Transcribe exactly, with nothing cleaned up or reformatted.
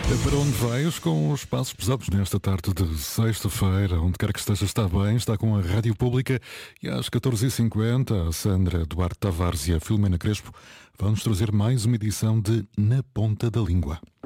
É para onde vais com os passos pesados nesta tarde de sexta-feira, onde quer que esteja está bem, está com a Rádio Pública e às catorze e cinquenta a Sandra Duarte Tavares e a Filomena Crespo vão-nos trazer mais uma edição de Na Ponta da Língua.